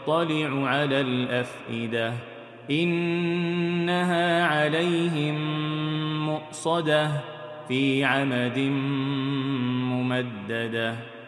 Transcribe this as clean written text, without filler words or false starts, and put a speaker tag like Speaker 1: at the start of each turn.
Speaker 1: يطلع على الأفئدة إنها عليهم مؤصدة في عمد ممددة.